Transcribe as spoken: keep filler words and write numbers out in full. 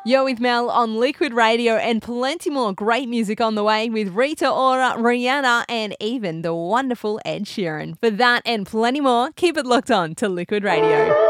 You're with Mel on Liquid Radio, and plenty more great music on the way with Rita Ora, Rihanna, and even the wonderful Ed Sheeran. For that and plenty more, keep it locked on to Liquid Radio.